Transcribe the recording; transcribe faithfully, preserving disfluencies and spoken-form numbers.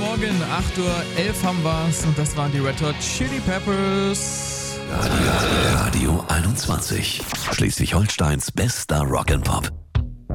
Morgen, acht Uhr elf haben wir's und das waren die Red Hot Chili Peppers. Radio, Radio einundzwanzig. Schleswig-Holsteins bester Rock'n'Pop.